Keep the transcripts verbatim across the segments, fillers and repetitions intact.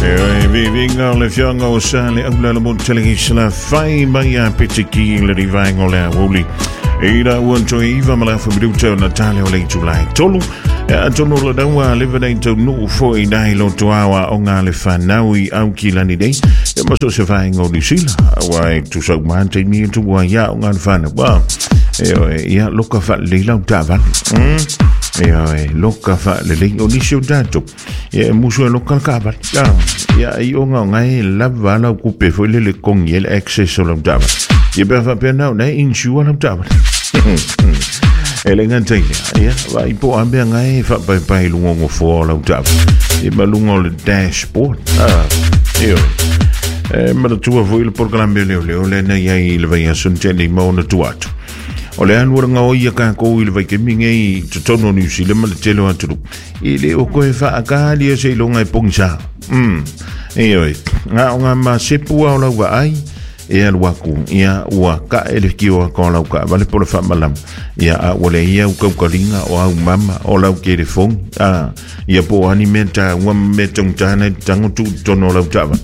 E vinga le fianga o sale au la mo telegisla fai mai a petiki le rivango le woli. Ira uanto iva mala fabriuta Natalia o le July tolu. A tono le dawa le vena to no fo i dai lo toawa o nga le fanaui au kilani dei. E maso se fai ngo di sila. Wai tu sa mante mi tu wa ya o nga le fana. Wa. E ia loka fa le lau tava. Mm. E loka fa le le o nisio dato. E muso loka kava. Ya. Ya i o nga ngai lava la kupe fo le le kongi le access o lau tava. Ye befa pena na insua lau tava. Ele ngantei ya vai po ambe ngai fa pai pai lungo ngo fo la utap e malungo le dashboard ah io e ma tu vo il programma le le le na ya il vai asunte le mo na tuato o le anu nga o ia ka ko il vai ke mingi to tono ni sile ma le telo atu ile o ko fa aka li se longa e pongsa mm io nga nga ma sepu o la wa ai e al waku ia ua ka ele kiwa ko la ka vale por fa malam ia a wole ia u kaukalinga o au mama o la ke de fon a ia po alimenta wa metong tana tango tu tono la tava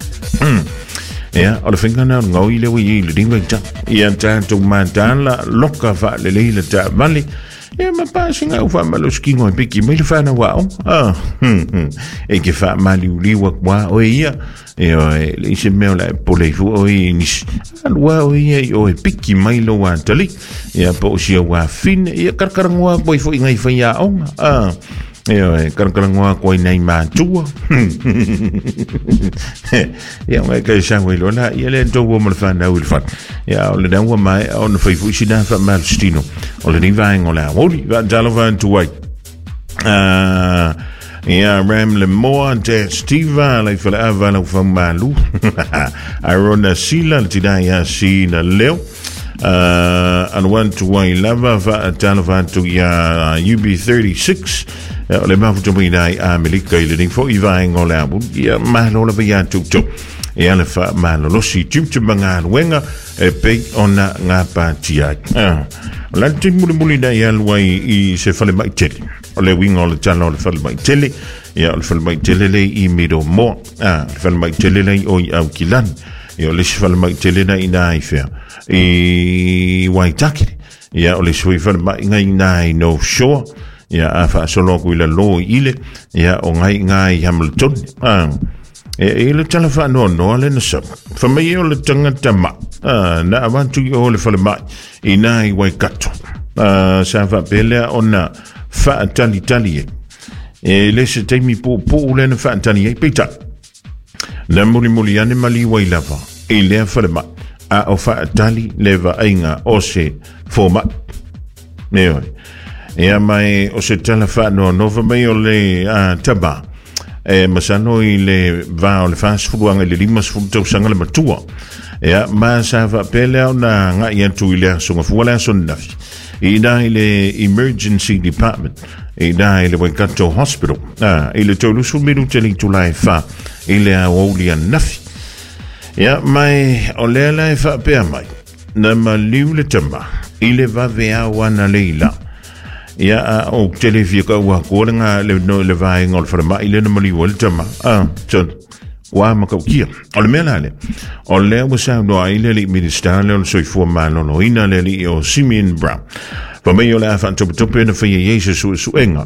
ia o le finga na ngo ile wi ile dinga ta ia ta to mantala loka fa le le ta vale ia ma pa singa u fa malo skingo e piki me le fa na wa ah e ke fa mali u liwa kwa o ia e le se me la poleifu o inis alwa o ia o piki mai lo wa tali ia po sia wa fin ia karkarangwa boy fo ngai fa ya on ah e karkarangwa ko nei ma tu ia ngai ka sa wi lo na ia le to wo mal fa na wil fa ia o le dan wa mai on fa fu si da fa mal stino o le ni va ngola o li va jalova tu wai ah ia ram le moa te stiva le fala avala fa malu arona sila le tidai ya sina leo uh and want to wai lava va talva to ya U B thirty-six le mafu to mi dai a melika ile ding fo iva ngola bu ia malo le ya tu tu ia le fa malo lo si tu tu manga wenga e pe ona ngapa tia ah la timu muli dai ya wai I se fale mai tele o le winga o le tala o le fale mai tele ia o le fale mai tele le I mido mo ah le fale mai tele le o I au kilani ia o le fale mai tele na ina I fea I Waitaki ia o le sui fale mai ngai nai no shore ia a fa solo ku ile lo ile ia o ngai ngai Hamilton ah e le tala fa no no le na sa fa mai o le tanga tama ah na avantu o le fale mai ina I Waikato ah sa fa pele ona fa tali tali e le se te mi po po le na fa tali e pita na muri muri ane mali wailava e le fa ma a o fa tali leva ainga o se forma neo e mai o se tala fa no no va mai o le a taba e masano I le va o le fa sfuanga le limas fu to sanga le matua e ma sa va pele ona nga ia tu ile so fu la so nafi I dai le emergency department I dai le Waikato hospital ah ile tolu su miru tele July fa ile a woli nafi ya mai ole la fa pe mai na maliu le tamba ile va vea wana leila ya o tele fika wa ko nga le no le va ngol fa mai ile na maliu le tamba ah so wa ma ko kia ole melale ole wa sa no ile le minister le so fu ma no no ina le o Simeon Brown pa me yo la fa to to pe na fa Jesus su su enga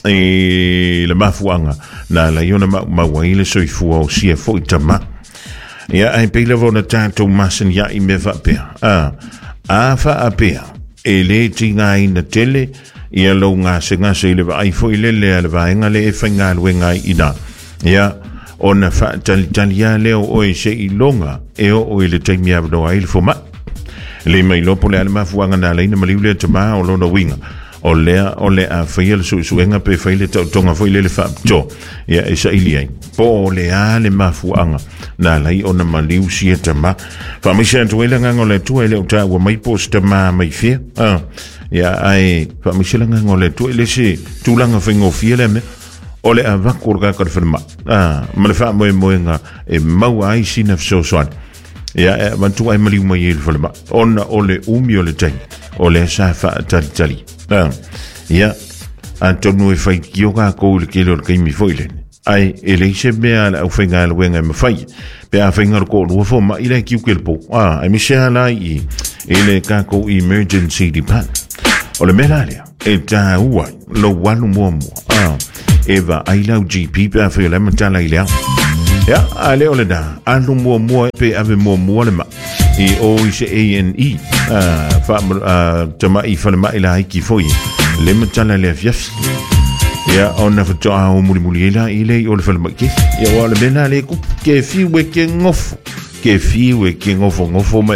e le mafuanga na la yo na ma wa ile so fu o si fo tama ya ai pe le vona tanto masen ya I me va pe ah a fa a pe e le tinga ina tele ia lo nga se nga se le ai fo ile le le va nga le fa nga le nga ina ya ona fa talia leo o e se ilonga e o ile taimi abdo ai fo ma le mai lo pole alma fuanga na le ma liule tama o lo no winga o le o le a fail su su enga pe fail to tonga foi le fa to ya e sa ili po le ale ma fuanga na lai ona ma liu si tama fa mi sent wele nga ngole tu ele uta wa mai post ma mai fie ah ya ai fa mi sela nga ngole tu ele si tu langa fingo fiele me ole a vakurga ka firma ah ma le fa mo mo nga e mau ai sina so so ya man tu ai mali mo yel firma on ole umio le tai ole sa fa tali tali ah ya Antonio e fai kioga ko le kilo ke mi foile ai ele se mea la uwhenga la wenga me whai pe a whenga ko lua fo ma ile kiu kelpo ah ai mi se ala i ele ka ko emergency department o le mea lea e ta ua lo wanu mua mua ah eva ai lau G P pe a whenga la matala i lea ya a leo le da anu mua mua pe ave mua mua le ma i o i se A N E ah fa tama i fa le ma ila ki foi le matala le fiaf ya ona fa a o muri muri ila ile o le fa le ma ke ya wa le bena le ku ke fi we ke ngof ke fi we ke ngofo ngofo ma